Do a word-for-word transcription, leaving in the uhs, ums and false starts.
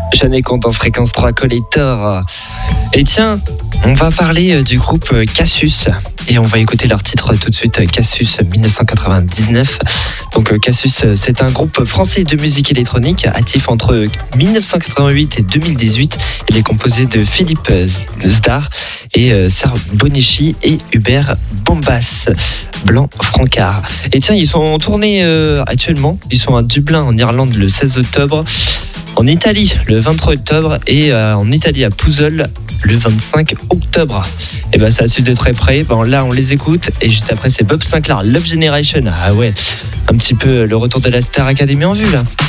Jeanne et Compte en fréquence trois Collector. Et tiens, on va parler du groupe Cassius et on va écouter leur titre tout de suite, Cassius dix-neuf cent quatre-vingt-dix-neuf. Donc Cassius, c'est un groupe français de musique électronique actif entre dix-neuf cent quatre-vingt-huit et deux mille dix-huit. Il est composé de Philippe Zdar et Serge Bonichi et Hubert Bombas Blanc-Francard. Et tiens, ils sont en tournée euh, actuellement. Ils sont à Dublin en Irlande le seize octobre. En Italie le vingt-trois octobre et euh, en Italie à Pouzol le vingt-cinq octobre. Et ben ça a su de très près. Ben là on les écoute et juste après c'est Bob Sinclair, Love Generation. Ah ouais, un petit peu le retour de la Star Academy en vue là.